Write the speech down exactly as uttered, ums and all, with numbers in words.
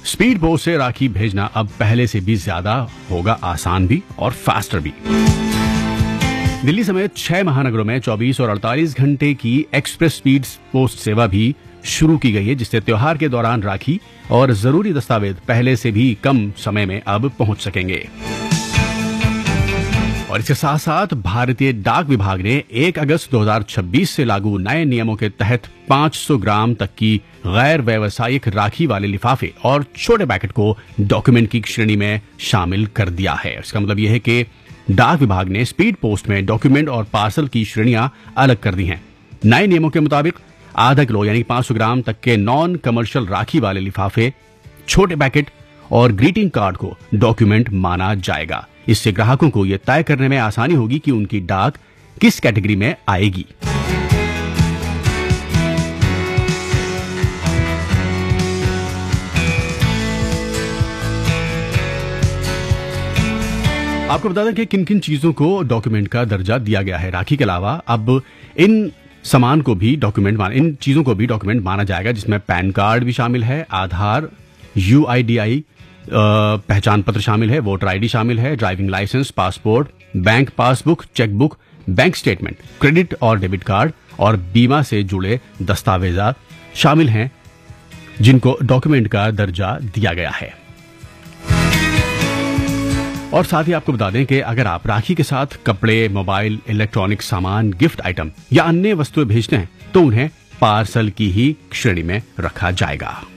Speed post से राखी भेजना अब पहले से भी ज्यादा होगा आसान भी और फास्टर भी। दिल्ली समेत छह महानगरों में चौबीस और अड़तालीस घंटे की एक्सप्रेस स्पीड पोस्ट सेवा भी शुरू की गई है, जिससे त्योहार के दौरान राखी और जरूरी दस्तावेज पहले से भी कम समय में अब पहुंच सकेंगे। और इसके साथ साथ भारतीय डाक विभाग ने एक अगस्त दो हज़ार छब्बीस से लागू नए नियमों के तहत पाँच सौ ग्राम तक की गैर व्यावसायिक राखी वाले लिफाफे और छोटे पैकेट को डॉक्यूमेंट की श्रेणी में शामिल कर दिया है। इसका मतलब यह है कि डाक विभाग ने स्पीड पोस्ट में डॉक्यूमेंट और पार्सल की श्रेणियां अलग कर दी हैं। नए नियमों के मुताबिक आधा किलो यानी पाँच सौ ग्राम तक के नॉन कमर्शियल राखी वाले लिफाफे, छोटे पैकेट और ग्रीटिंग कार्ड को डॉक्यूमेंट माना जाएगा। इससे ग्राहकों को यह तय करने में आसानी होगी कि उनकी डाक किस कैटेगरी में आएगी। आपको बता दें कि किन किन चीजों को डॉक्यूमेंट का दर्जा दिया गया है। राखी के अलावा अब इन सामान को भी डॉक्यूमेंट मान इन चीजों को भी डॉक्यूमेंट माना जाएगा, जिसमें पैन कार्ड भी शामिल है, आधार, यू आई डी आई पहचान पत्र शामिल है, वोटर आईडी शामिल है, driving licence, passport, bank passbook, chequebook, bank statement, credit और डेबिट कार्ड और बीमा से जुड़े दस्तावेजात शामिल हैं, जिनको डॉक्यूमेंट का दर्जा दिया गया है। और साथ ही आपको बता दें कि अगर आप राखी के साथ कपड़े, मोबाइल, इलेक्ट्रॉनिक सामान, गिफ्ट आइटम या अन्य वस्तुएं भेजते हैं तो उन्हें पार्सल की ही श्रेणी में रखा जाएगा।